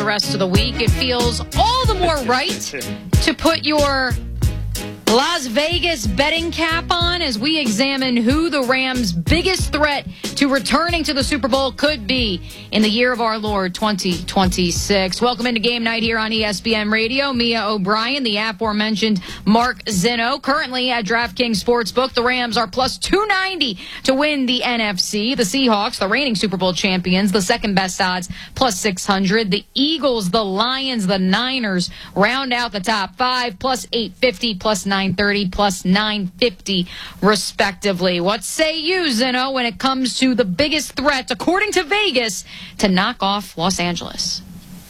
the rest of the week, it feels all the more right to put your Las Vegas betting cap on as we examine who the Rams' biggest threat to returning to the Super Bowl could be in the year of our Lord 2026. Welcome into Game Night here on ESPN Radio. Mia O'Brien, the aforementioned Mark Zinno. Currently at DraftKings Sportsbook, the Rams are plus 290 to win the NFC. The Seahawks, the reigning Super Bowl champions, the second best odds, plus 600. The Eagles, the Lions, the Niners round out the top five, plus 850, plus 930, plus 950, respectively. What say you, Zinno, when it comes to the biggest threat, according to Vegas, to knock off Los Angeles?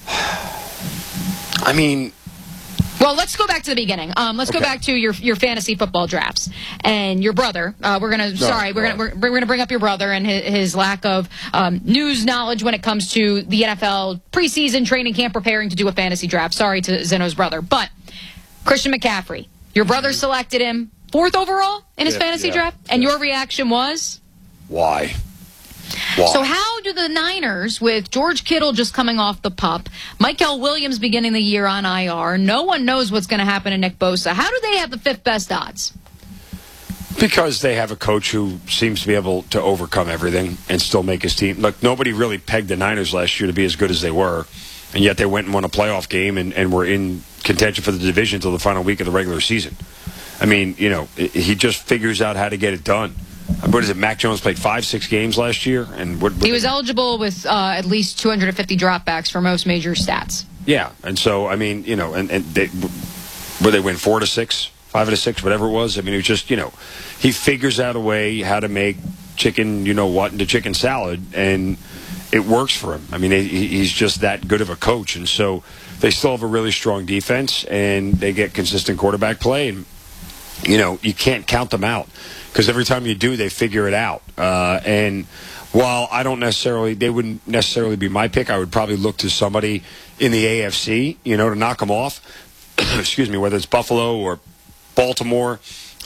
I mean, well, let's go back to the beginning. Let's go back to your fantasy football drafts and your brother. We're gonna bring up your brother and his lack of news knowledge when it comes to the NFL preseason training camp, preparing to do a fantasy draft. Sorry to Zinno's brother, but Christian McCaffrey, your brother selected him 4th overall in his fantasy draft, and your reaction was? Why? So how do the Niners, with George Kittle just coming off the PUP, Michael Williams beginning the year on IR, no one knows what's going to happen to Nick Bosa, how do they have the 5th best odds? Because they have a coach who seems to be able to overcome everything and still make his team. Look, nobody really pegged the Niners last year to be as good as they were, and yet they went and won a playoff game and were in contention for the division until the final week of the regular season. I mean, you know, he just figures out how to get it done. What is it? Mac Jones played 5-6 games last year, and he was eligible with at least 250 dropbacks for most major stats. Yeah, and so I mean, you know, and they win 4-6, 5-6, whatever it was. I mean, it was just, you know, he figures out a way how to make chicken, you know what, into chicken salad, and it works for him. I mean, he's just that good of a coach, and so they still have a really strong defense, and they get consistent quarterback play, and you know, you can't count them out. Because every time you do, they figure it out. And while they wouldn't necessarily be my pick, I would probably look to somebody in the AFC, you know, to knock them off. Excuse me, whether it's Buffalo or Baltimore.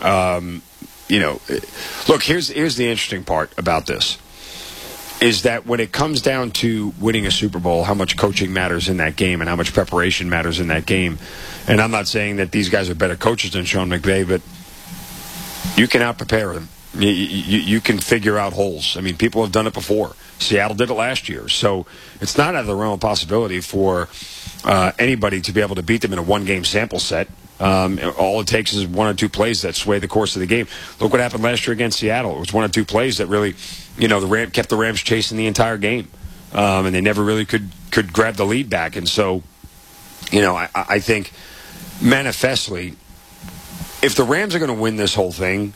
You know, look, here's the interesting part about this. Is that when it comes down to winning a Super Bowl, how much coaching matters in that game and how much preparation matters in that game. And I'm not saying that these guys are better coaches than Sean McVay, but you can out-prepare them. You can figure out holes. I mean, people have done it before. Seattle did it last year. So it's not out of the realm of possibility for anybody to be able to beat them in a one-game sample set. All it takes is 1 or 2 plays that sway the course of the game. Look what happened last year against Seattle. It was 1 or 2 plays that really, you know, kept the Rams chasing the entire game. And they never really could grab the lead back. And so, you know, I think manifestly, if the Rams are going to win this whole thing,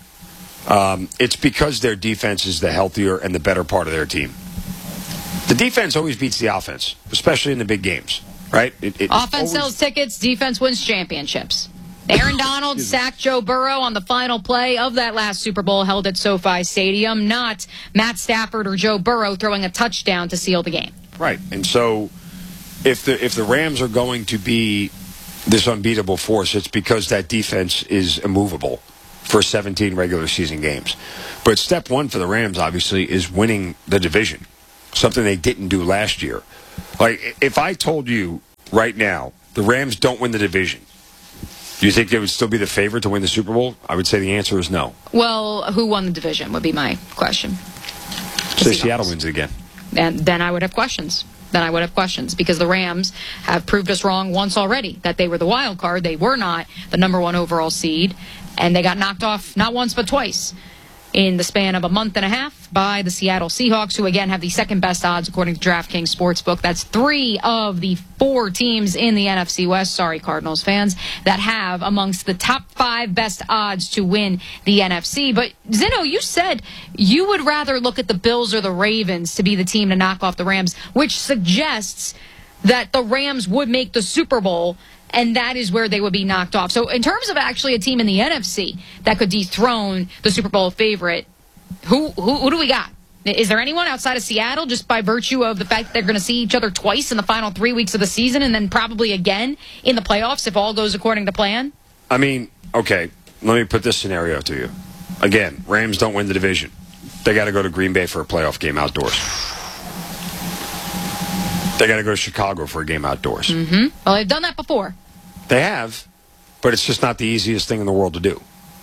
it's because their defense is the healthier and the better part of their team. The defense always beats the offense, especially in the big games, right? Offense sells tickets, defense wins championships. Aaron Donald sacked Joe Burrow on the final play of that last Super Bowl held at SoFi Stadium, not Matt Stafford or Joe Burrow throwing a touchdown to seal the game. Right, and so if the Rams are going to be this unbeatable force, it's because that defense is immovable for 17 regular season games. But step one for the Rams, obviously, is winning the division, something they didn't do last year. Like, if I told you right now the Rams don't win the division, do you think they would still be the favorite to win the Super Bowl? I would say the answer is no. Well, who won the division would be my question. Say Seattle wins it again. And then I would have questions. Because the Rams have proved us wrong once already, that they were the wild card. They were not the number 1 overall seed, and they got knocked off not once but twice in the span of a month and a half by the Seattle Seahawks, who again have the second best odds according to DraftKings Sportsbook. That's 3 of the 4 teams in the NFC West, sorry Cardinals fans, that have amongst the top 5 best odds to win the NFC. But Zinno, you said you would rather look at the Bills or the Ravens to be the team to knock off the Rams, which suggests that the Rams would make the Super Bowl, and that is where they would be knocked off. So in terms of actually a team in the NFC that could dethrone the Super Bowl favorite, who do we got? Is there anyone outside of Seattle, just by virtue of the fact that they're going to see each other twice in the final 3 weeks of the season and then probably again in the playoffs if all goes according to plan? I mean, okay, let me put this scenario to you. Again, Rams don't win the division. They got to go to Green Bay for a playoff game outdoors. They got to go to Chicago for a game outdoors. Mm-hmm. Well, they've done that before. They have, but it's just not the easiest thing in the world to do.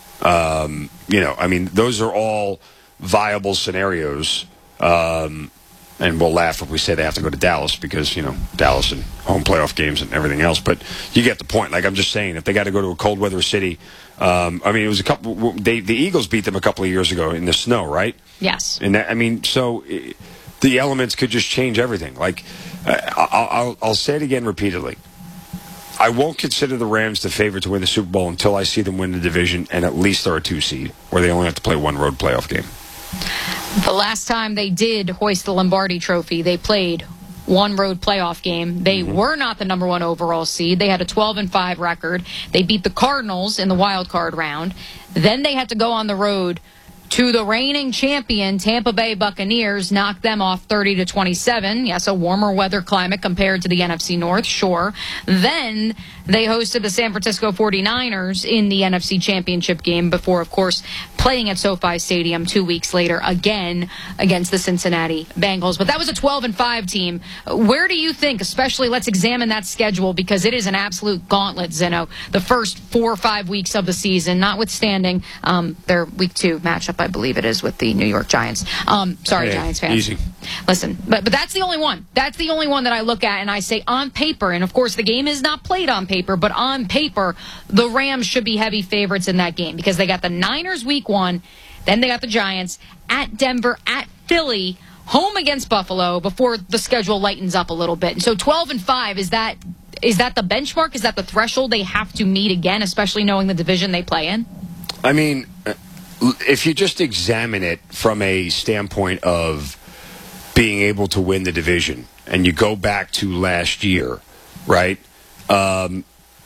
Those are all viable scenarios. And we'll laugh if we say they have to go to Dallas because, Dallas and home playoff games and everything else. But you get the point. Like, I'm just saying, if they got to go to a cold weather city, it was the Eagles beat them a couple of years ago in the snow, right? Yes. And the elements could just change everything. Like, I'll say it again repeatedly. I won't consider the Rams the favorite to win the Super Bowl until I see them win the division and at least they're a 2 seed, where they only have to play one road playoff game. The last time they did hoist the Lombardi Trophy, they played one road playoff game. They were not the number 1 overall seed. They had a 12-5 record. They beat the Cardinals in the wild card round. Then they had to go on the road to the reigning champion Tampa Bay Buccaneers, knocked them off 30-27. Yes, a warmer weather climate compared to the NFC North, sure. Then they hosted the San Francisco 49ers in the NFC Championship game before, of course, playing at SoFi Stadium 2 weeks later again against the Cincinnati Bengals. But that was a 12-5 team. Where do you think, especially let's examine that schedule because it is an absolute gauntlet, Zeno. The first 4 or 5 weeks of the season, notwithstanding their week 2 matchup, I believe it is, with the New York Giants. Giants fans. Easy. Listen, but that's the only one. That's the only one that I look at and I say on paper, and of course the game is not played on paper, but on paper, the Rams should be heavy favorites in that game because they got the Niners week 1, then they got the Giants at Denver, at Philly, home against Buffalo before the schedule lightens up a little bit. And so 12-5, is that the benchmark? Is that the threshold they have to meet again, especially knowing the division they play in? I mean, if you just examine it from a standpoint of being able to win the division, and you go back to last year, right? The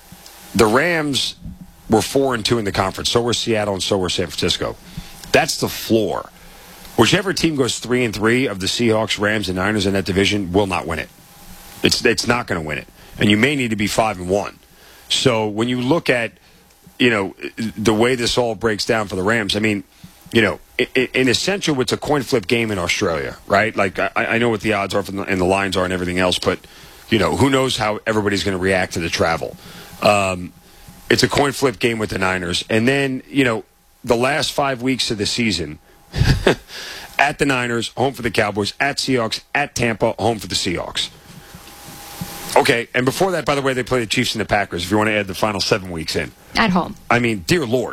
Rams were 4-2 in the conference. So were Seattle and so were San Francisco. That's the floor. Whichever team goes 3-3 of the Seahawks, Rams, and Niners in that division will not win it. It's not going to win it. And you may need to be 5-1. So when you look at, the way this all breaks down for the Rams, I mean, in essential, it's a coin flip game in Australia, right? Like, I know what the odds are and the lines are and everything else, but, who knows how everybody's going to react to the travel. It's a coin flip game with the Niners. And then, the last 5 weeks of the season, at the Niners, home for the Cowboys, at Seahawks, at Tampa, home for the Seahawks. Okay, and before that, by the way, they play the Chiefs and the Packers, if you want to add the final 7 weeks in. At home. I mean, dear Lord.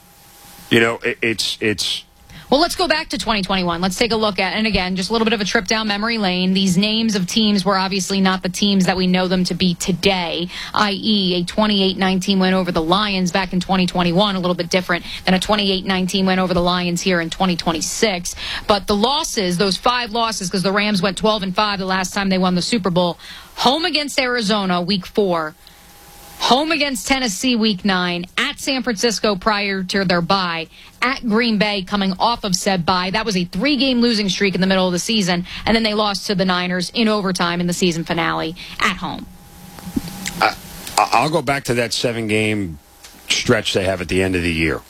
It's... Well, let's go back to 2021. Let's take a look at, and again, just a little bit of a trip down memory lane. These names of teams were obviously not the teams that we know them to be today, i.e. a 28-19 win over the Lions back in 2021, a little bit different than a 28-19 win over the Lions here in 2026. But the losses, those 5 losses, because the Rams went 12-5 the last time they won the Super Bowl, home against Arizona, week 4, home against Tennessee week 9, at San Francisco prior to their bye, at Green Bay coming off of said bye. That was a 3-game losing streak in the middle of the season, and then they lost to the Niners in overtime in the season finale at home. I'll go back to that 7-game stretch they have at the end of the year.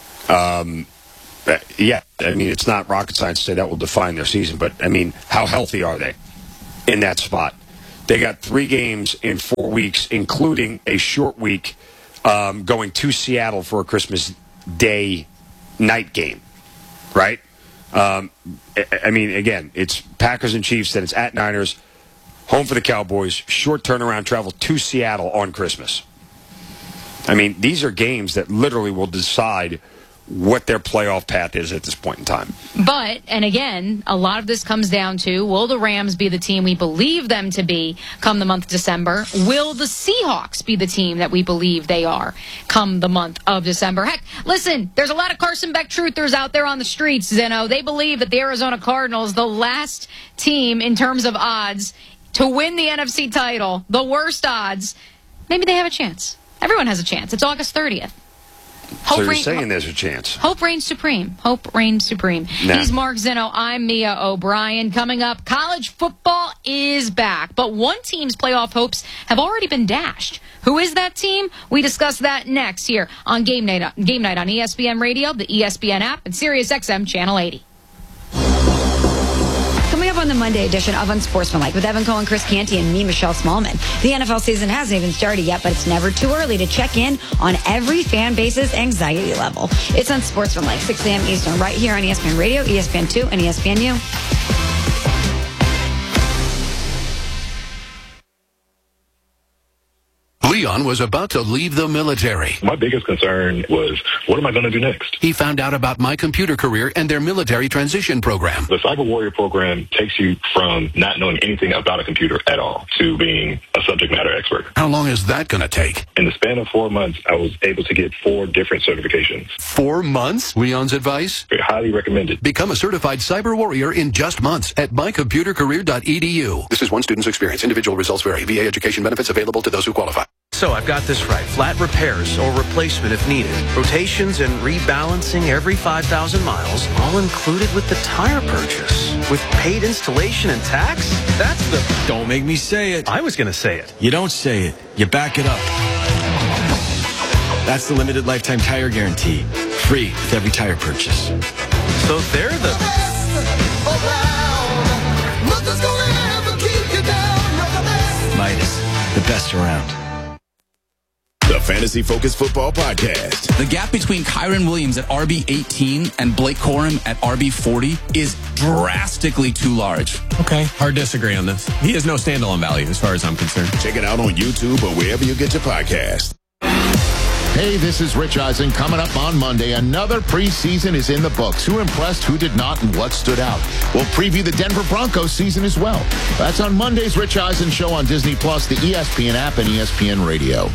Yeah, I mean, it's not rocket science to say that will define their season, but, I mean, how healthy are they in that spot? They got 3 games in 4 weeks, including a short week going to Seattle for a Christmas Day night game, right? I mean, again, it's Packers and Chiefs, then it's at Niners, home for the Cowboys, short turnaround travel to Seattle on Christmas. I mean, these are games that literally will decide what their playoff path is at this point in time. But, and again, a lot of this comes down to, will the Rams be the team we believe them to be come the month of December? Will the Seahawks be the team that we believe they are come the month of December? Heck, listen, there's a lot of Carson Beck truthers out there on the streets, Zeno. They believe that the Arizona Cardinals, the last team in terms of odds to win the NFC title, the worst odds, maybe they have a chance. Everyone has a chance. It's August 30th. So you're saying there's a chance. Hope reigns supreme. Hope reigns supreme. Nah. He's Mark Zeno. I'm Mia O'Brien. Coming up, college football is back. But one team's playoff hopes have already been dashed. Who is that team? We discuss that next here on Game Night on ESPN Radio, the ESPN app, and SiriusXM Channel 80. Coming up on the Monday edition of Unsportsmanlike with Evan Cohen, Chris Canty, and me, Michelle Smallman. The NFL season hasn't even started yet, but it's never too early to check in on every fan base's anxiety level. It's Unsportsmanlike, 6 a.m. Eastern, right here on ESPN Radio, ESPN2, and ESPNU. Leon was about to leave the military. My biggest concern was, what am I going to do next? He found out about My Computer Career and their military transition program. The Cyber Warrior program takes you from not knowing anything about a computer at all to being a subject matter expert. How long is that going to take? In the span of 4 months, I was able to get 4 different certifications. 4 months? Leon's advice? Highly recommended. Become a certified cyber warrior in just months at mycomputercareer.edu. This is one student's experience. Individual results vary. VA education benefits available to those who qualify. So I've got this right. Flat repairs or replacement if needed. Rotations and rebalancing every 5,000 miles, all included with the tire purchase. With paid installation and tax? That's the... Don't make me say it. I was going to say it. You don't say it. You back it up. That's the limited lifetime tire guarantee. Free with every tire purchase. So they're the... Midas, the best around. The Fantasy Focus Football Podcast. The gap between Kyron Williams at RB18 and Blake Corum at RB40 is drastically too large. Okay, hard to disagree on this. He has no standalone value as far as I'm concerned. Check it out on YouTube or wherever you get your podcast. Hey, this is Rich Eisen. Coming up on Monday, another preseason is in the books. Who impressed, who did not, and what stood out? We'll preview the Denver Broncos season as well. That's on Monday's Rich Eisen Show on Disney+, the ESPN app, and ESPN Radio.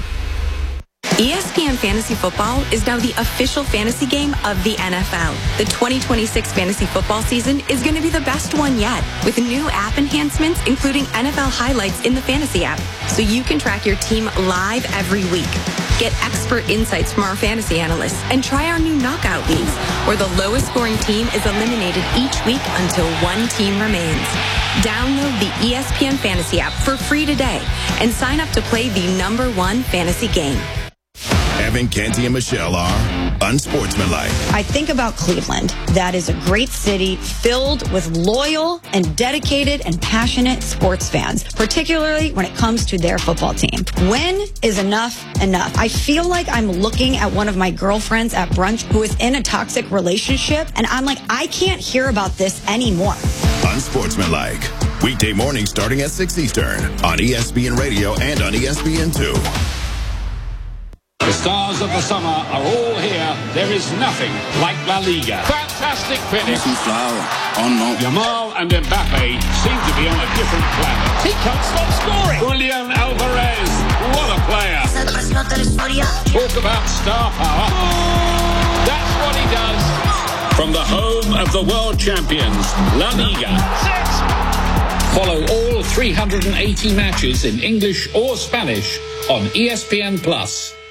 ESPN Fantasy Football is now the official fantasy game of the NFL. The 2026 fantasy football season is going to be the best one yet, with new app enhancements, including NFL highlights in the fantasy app, so you can track your team live every week. Get expert insights from our fantasy analysts and try our new knockout leagues, where the lowest scoring team is eliminated each week until one team remains. Download the ESPN Fantasy app for free today and sign up to play the #1 fantasy game. Evan, Canty, and Michelle are Unsportsmanlike. I think about Cleveland. That is a great city filled with loyal and dedicated and passionate sports fans, particularly when it comes to their football team. When is enough enough? I feel like I'm looking at one of my girlfriends at brunch who is in a toxic relationship, and I'm like, I can't hear about this anymore. Unsportsmanlike. Weekday mornings starting at 6 Eastern on ESPN Radio and on ESPN2. The stars of the summer are all here. There is nothing like La Liga. Fantastic finish. Yamal and Mbappe seem to be on a different planet. He can't stop scoring. Julian Alvarez, what a player. Talk about star power. That's what he does. From the home of the world champions, La Liga. Follow all 380 matches in English or Spanish on ESPN+.